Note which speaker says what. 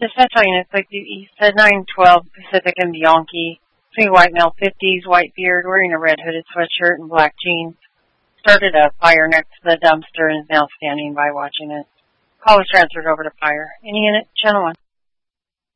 Speaker 1: Just Central it's like you said 912 Pacific and Bianchi. Three white male, 50s, white beard, wearing a red hooded sweatshirt and black jeans. Started a fire next to the dumpster and is now standing by watching it. Call was transferred over to fire. Any unit, Channel 1.